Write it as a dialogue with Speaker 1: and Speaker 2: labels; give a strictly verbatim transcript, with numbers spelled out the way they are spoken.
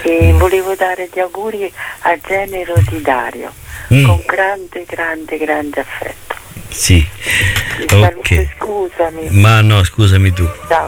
Speaker 1: e volevo dare gli auguri al genero di Dario mm. con grande, grande, grande affetto.
Speaker 2: Sì,
Speaker 1: ok. Salute, scusami.
Speaker 2: Ma no, scusami tu.
Speaker 1: Ciao.